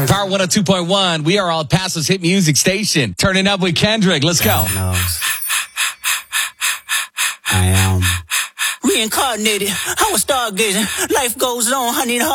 Power 102.1. We are El Paso's hit music station. Turning up with Kendrick. Let's go. I am reincarnated. I was stargazing. Life goes on. I need